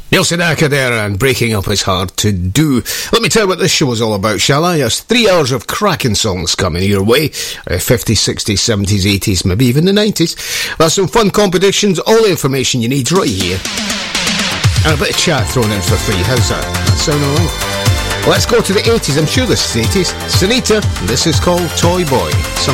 Neil Sedaka there, and Breaking Up Is Hard to Do. Let me tell you what this show is all about, shall I? There's 3 hours of cracking songs coming your way. 50s, 60s, 70s, 80s, maybe even the 90s. There's some fun competitions, all the information you need right here. And a bit of chat thrown in for free. How's that? That sound alright? Let's go to the 80s. I'm sure this is the 80s. Sunita, this is called Toy Boy.